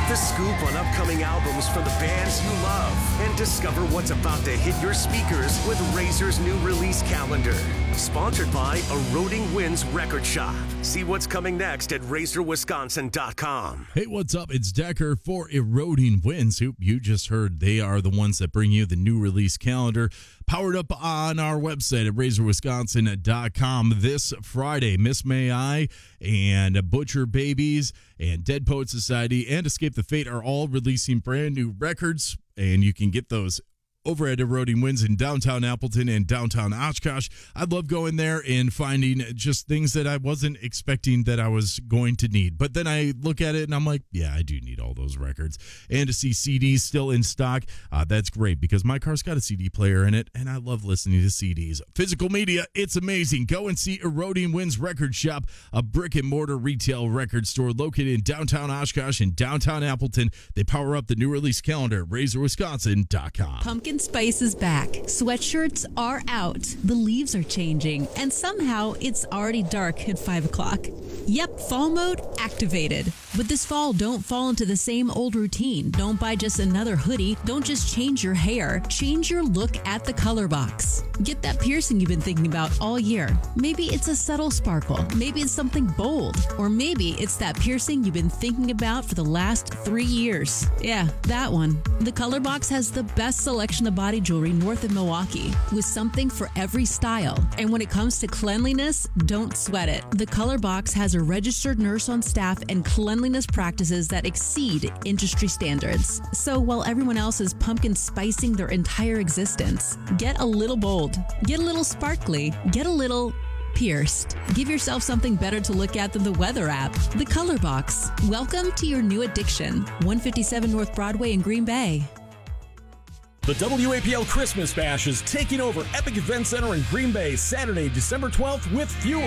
the scoop on upcoming albums from the bands you love and discover what's about to hit your speakers with Razor's new release calendar. Sponsored by Eroding Winds Record Shop. See what's coming next at RazorWisconsin.com. Hey, what's up? It's Decker for Eroding Winds, who you just heard. They are the ones that bring you the new release calendar, powered up on our website at RazorWisconsin.com. This Friday, Miss May I and Butcher Babies and Dead Poet Society and Escape the Fate are all releasing brand new records, and you can get those over at Eroding Winds in downtown Appleton and downtown Oshkosh. I love going there and finding just things that I wasn't expecting that I was going to need. But then I look at it and I'm like, yeah, I do need all those records. And to see CDs still in stock, that's great because my car's got a CD player in it and I love listening to CDs. Physical media, it's amazing. Go and see Eroding Winds Record Shop, a brick and mortar retail record store located in downtown Oshkosh and downtown Appleton. They power up the new release calendar at RazorWisconsin.com. Pumpkin Spice is back. Sweatshirts are out. The leaves are changing. And somehow it's already dark at 5 o'clock. Yep, fall mode activated. But this fall, don't fall into the same old routine. Don't buy just another hoodie. Don't just change your hair. Change your look at the Color Box. Get that piercing you've been thinking about all year. Maybe it's a subtle sparkle. Maybe it's something bold. Or maybe it's that piercing you've been thinking about for the last 3 years. Yeah, that one. The Color Box has the best selection of body jewelry north of Milwaukee, with something for every style. And when it comes to cleanliness, don't sweat it. The Color Box has a registered nurse on staff and cleanliness practices that exceed industry standards. So while everyone else is pumpkin spicing their entire existence, get a little bold, get a little sparkly, get a little pierced. Give yourself something better to look at than the weather app. The Color Box. Welcome to your new addiction. 157 North Broadway in Green Bay. The WAPL Christmas Bash is taking over Epic Event Center in Green Bay Saturday, December 12th with Fuel.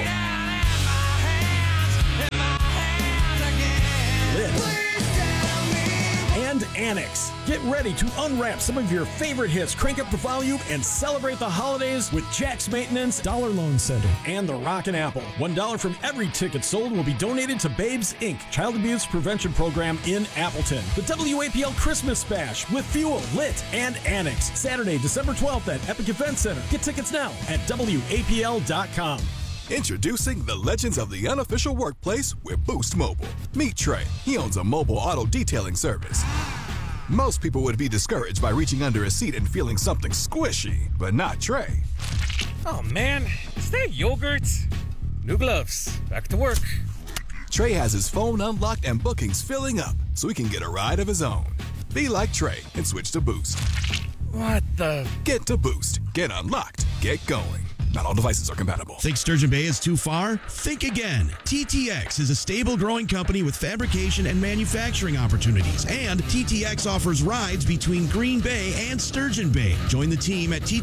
Lit. And Annex. Get ready to unwrap some of your favorite hits, crank up the volume, and celebrate the holidays with Jack's Maintenance, Dollar Loan Center, and the Rockin' Apple. $1 from every ticket sold will be donated to Babes Inc., Child Abuse Prevention Program in Appleton. The WAPL Christmas Bash with Fuel, Lit, and Annex. Saturday, December 12th at Epic Event Center. Get tickets now at WAPL.com. Introducing the legends of the unofficial workplace with Boost Mobile. Meet Trey. He owns a mobile auto detailing service. Most people would be discouraged by reaching under a seat and feeling something squishy, but not Trey. Oh man, is that yogurt? New gloves, back to work. Trey has his phone unlocked and bookings filling up, so he can get a ride of his own. Be like Trey and switch to Boost. What the? Get to Boost. Get unlocked. Get going. Not all devices are compatible. Think Sturgeon Bay is too far? Think again. TTX is a stable growing company with fabrication and manufacturing opportunities. And TTX offers rides between Green Bay and Sturgeon Bay. Join the team at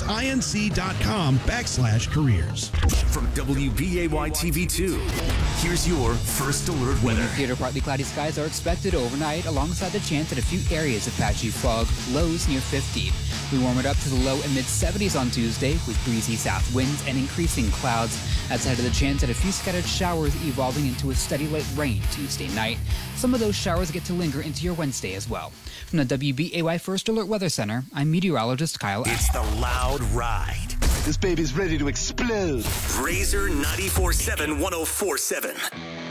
ttxinc.com/careers. From WBAY TV2, here's your First Alert weather. Theater partly cloudy skies are expected overnight, alongside the chance at a few areas of patchy fog, lows near 50. We warm it up to the low and mid-70s on Tuesday with breezy south winds and increasing clouds. That's ahead of the chance at a few scattered showers evolving into a steady light rain Tuesday night. Some of those showers get to linger into your Wednesday as well. From the WBAY First Alert Weather Center, I'm meteorologist Kyle. It's the Loud Ride. This baby's ready to explode. Razor 94.7 104.7.